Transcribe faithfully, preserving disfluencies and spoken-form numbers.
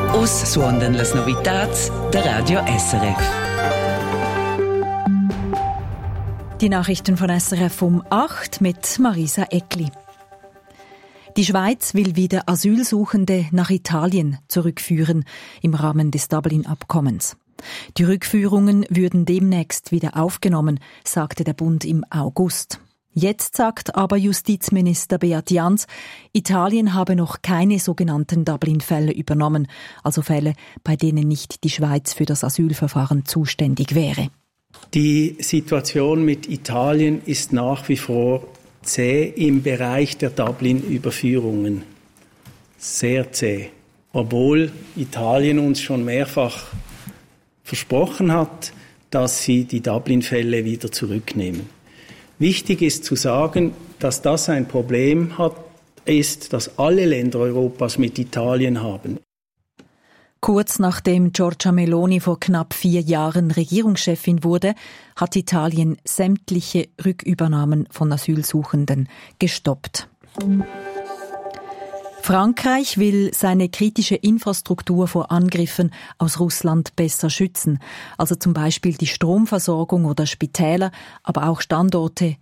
Us suondan las novitats der Radio S R F. Die Nachrichten von S R F um acht mit Marisa Eckli. Die Schweiz will wieder Asylsuchende nach Italien zurückführen im Rahmen des Dublin-Abkommens. Die Rückführungen würden demnächst wieder aufgenommen, sagte der Bund im August. Jetzt sagt aber Justizminister Beat Jans, Italien habe noch keine sogenannten Dublin-Fälle übernommen, also Fälle, bei denen nicht die Schweiz für das Asylverfahren zuständig wäre. Die Situation mit Italien ist nach wie vor zäh im Bereich der Dublin-Überführungen. Sehr zäh. Obwohl Italien uns schon mehrfach versprochen hat, dass sie die Dublin-Fälle wieder zurücknehmen. Wichtig ist zu sagen, dass das ein Problem hat, ist, das alle Länder Europas mit Italien haben. Kurz nachdem Giorgia Meloni vor knapp vier Jahren Regierungschefin wurde, hat Italien sämtliche Rückübernahmen von Asylsuchenden gestoppt. Frankreich will seine kritische Infrastruktur vor Angriffen aus Russland besser schützen, also zum Beispiel die Stromversorgung oder Spitäler, aber auch Standorte